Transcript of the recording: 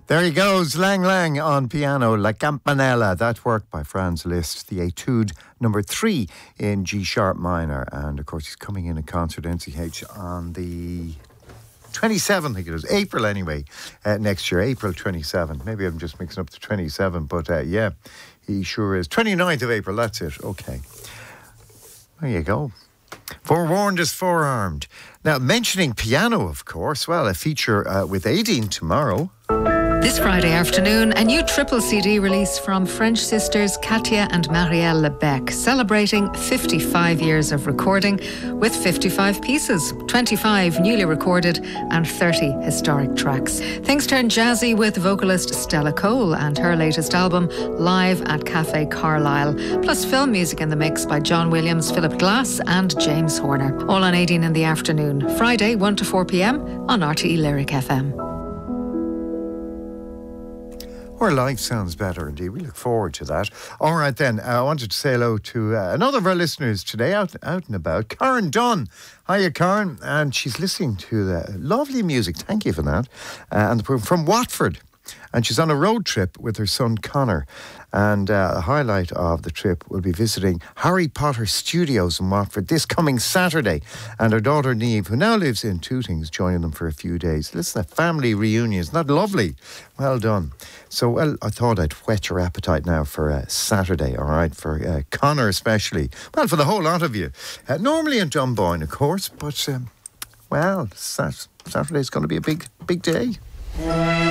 There he goes, Lang Lang on piano, La Campanella. That work by Franz Liszt, the Etude number 3 in G sharp minor. And of course, he's coming in a concert NCH on the 27th, I think it is, April anyway, next year, April 27th. Maybe I'm just mixing up the 27th, but yeah, he sure is. 29th of April, that's it. Okay. There you go. Forewarned is forearmed. Now, mentioning piano, of course, well, a feature with Aideen tomorrow. This Friday afternoon, a new triple CD release from French sisters Katia and Marielle Lebec, celebrating 55 years of recording with 55 pieces, 25 newly recorded and 30 historic tracks. Things turn jazzy with vocalist Stella Cole and her latest album, Live at Café Carlisle, plus film music in the mix by John Williams, Philip Glass and James Horner. All on 18 in the afternoon, Friday 1 to 4 p.m. on RTE Lyric FM. Our life sounds better indeed. We look forward to that. All right then, I wanted to say hello to another of our listeners today, out and about, Karen Dunn. Hiya, Karen. And she's listening to the lovely music. Thank you for that. And from Watford. And she's on a road trip with her son Connor. And a highlight of the trip will be visiting Harry Potter Studios in Watford this coming Saturday. And her daughter Niamh, who now lives in Tooting, is joining them for a few days. Listen, a family reunion. Isn't that lovely? Well done. So, well, I thought I'd whet your appetite now for Saturday, all right? For Connor especially. Well, for the whole lot of you. Normally in Dunboyne, of course. But, well, Saturday's going to be a big day.